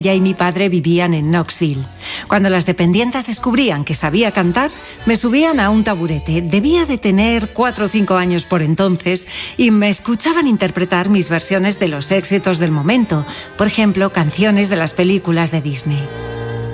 Ella y mi padre vivían en Knoxville. Cuando las dependientas descubrían que sabía cantar, me subían a un taburete. Debía de tener 4 o 5 años por entonces y me escuchaban interpretar mis versiones de los éxitos del momento. Por ejemplo, canciones de las películas de Disney.